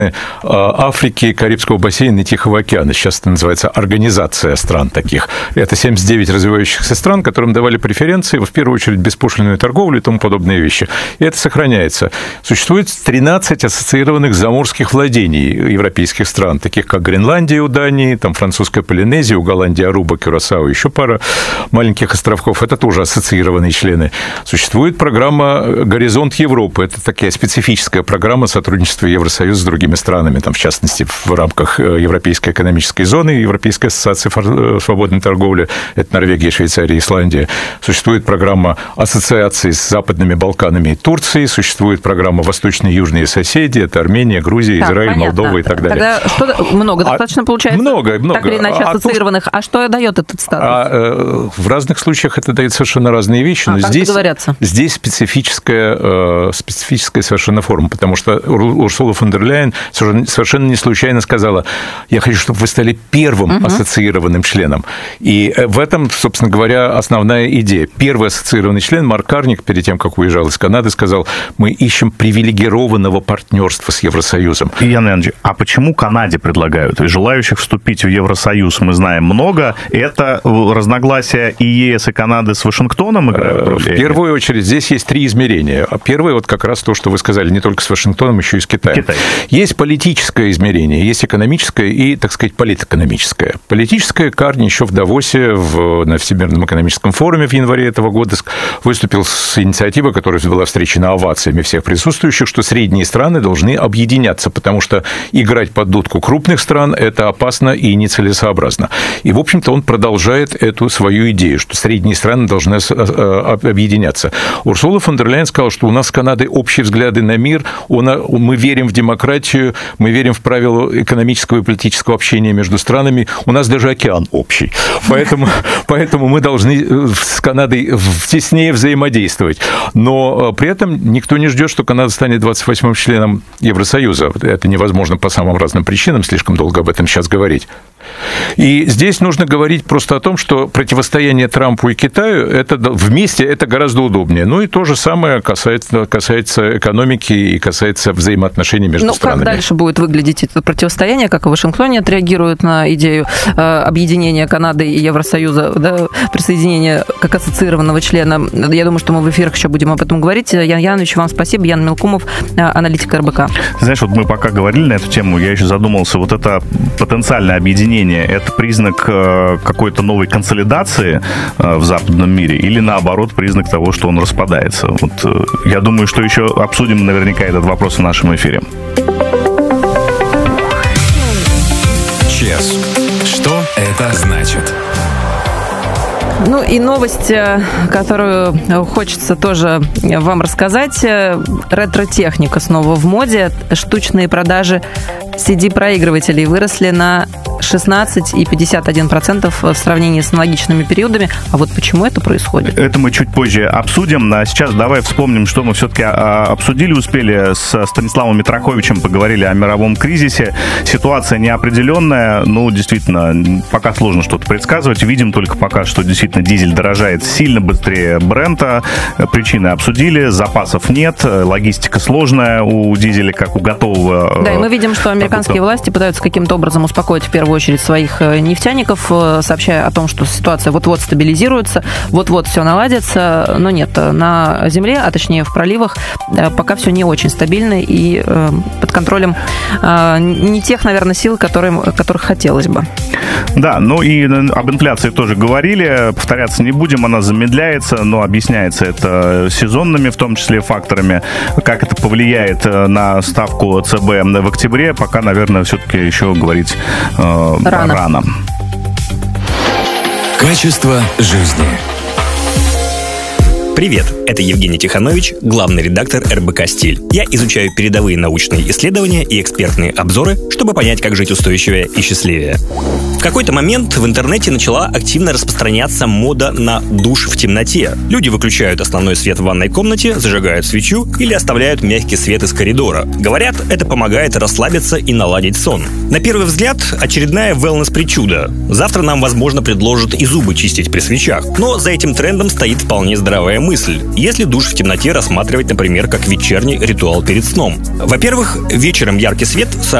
Африки, Карибского бассейна и Тихого океана. Сейчас это называется организация стран таких. Это 79 развивающихся стран, которым давали преференции, в первую очередь беспошлинную торговлю и тому подобные вещи. И это сохраняется. Существует 13 ассоциированных заморских владений европейских стран, таких как Гренландия у Дании, там французская Полинезия, у Голландии Аруба, Кюрасао, еще пара маленьких островков. Это тоже ассоциированные члены. Существует программа «Горизонт Европы». Это такая специфическая программа сотрудничества Евросоюза с другими странами, там, в частности, в рамках Европейской экономической зоны, Европейской ассоциации свободной торговли, это Норвегия, Швейцария, Исландия. Существует программа ассоциации с Западными Балканами и Турцией, существует программа «Восточные и южные соседи», это Армения, Грузия, Израиль, понятно. Молдова и так далее. Тогда что много достаточно получается? Много. Так или иначе ассоциированных. А что дает этот статус? В разных случаях это дает совершенно разные вещи, но здесь специфическая совершенно форма, потому что Урсула фон дер Ляйен совершенно не случайно сказала: я хочу, чтобы вы стали первым ассоциированным членом. И в этом, собственно говоря, основная идея. Первый ассоциированный член, Марк Карник, перед тем, как уезжал из Канады, сказал: мы ищем привилегированного партнерства с Евросоюзом. Ян Янович, а почему Канаде предлагают? Желающих вступить в Евросоюз мы знаем много. Это разногласия и ЕС, и Канады с Вашингтоном играют роль? В первую очередь здесь есть три измерения. Первое, вот как раз то, что вы сказали, не только с Вашингтоном, еще и с Китаем. Есть политическое измерение, есть экономическое и, так сказать, политэкономическое. Политическое Карни еще в Давосе на Всемирном экономическом форуме в январе этого года выступил с инициативой, которая была встречена овациями всех присутствующих, что средние страны должны объединяться, потому что играть под дудку крупных стран – это опасно и нецелесообразно. И, в общем-то, он продолжает эту свою идею, что средние страны должны объединяться. Урсула фон дер Ляйен сказала, что у нас с Канадой общие взгляды на мир, мы верим в демократию, мы верим в правила экономического и политического общения между странами, у нас даже океан общий. Поэтому мы должны с Канадой теснее взаимодействовать. Но при этом никто не ждет, что Канада станет 28-м членом Евросоюза. Это невозможно по самым разным причинам, слишком долго об этом сейчас говорить. И здесь нужно говорить просто о том, что противостояние Трампу и Китаю вместе это гораздо удобнее. Ну и то же самое касается экономики и касается взаимоотношений между странами. Как дальше будет выглядеть это противостояние? Как в Вашингтоне отреагируют на идею объединения Канады и Евросоюза, да, присоединения как ассоциированного члена? Я думаю, что мы в эфирах еще будем об этом говорить. Ян Янович, вам спасибо. Ян Мелкумов, аналитик РБК. Знаешь, вот мы пока говорили на эту тему, я еще задумался, вот это потенциальное объединение, это признак какой-то новой консолидации в западном мире или, наоборот, признак того, что он распадается? Вот, я думаю, что еще обсудим наверняка этот вопрос в нашем эфире. ЧЕС. Что это значит? Ну и новость, которую хочется тоже вам рассказать. Ретро-техника снова в моде. Штучные продажи CD-проигрывателей выросли на 16,51% в сравнении с аналогичными периодами. А вот почему это происходит? Это мы чуть позже обсудим. А сейчас давай вспомним, что мы все-таки обсудили, успели с Станиславом Митроховичем, поговорили о мировом кризисе. Ситуация неопределенная. Ну, действительно, пока сложно что-то предсказывать. Видим только пока, что действительно дизель дорожает сильно быстрее Брента. Причины обсудили. Запасов нет. Логистика сложная у дизеля, как у готового. Да, и мы видим, что американские власти пытаются каким-то образом успокоить в первую очередь своих нефтяников, сообщая о том, что ситуация вот-вот стабилизируется, вот-вот все наладится, но нет, на земле, а точнее в проливах, пока все не очень стабильно и под контролем не тех, наверное, сил, которых хотелось бы. Да, ну и об инфляции тоже говорили, повторяться не будем, она замедляется, но объясняется это сезонными, в том числе, факторами. Как это повлияет на ставку ЦБ в октябре, пока, наверное, все-таки еще говорить рано. Качество жизни. Привет, это Евгений Тиханович, главный редактор РБК «Стиль». Я изучаю передовые научные исследования и экспертные обзоры, чтобы понять, как жить устойчивее и счастливее. В какой-то момент в интернете начала активно распространяться мода на душ в темноте. Люди выключают основной свет в ванной комнате, зажигают свечу или оставляют мягкий свет из коридора. Говорят, это помогает расслабиться и наладить сон. На первый взгляд, очередная wellness-причуда. Завтра нам, возможно, предложат и зубы чистить при свечах. Но за этим трендом стоит вполне здравая мысль. если душ в темноте рассматривать, например, как вечерний ритуал перед сном. Во-первых, вечером яркий свет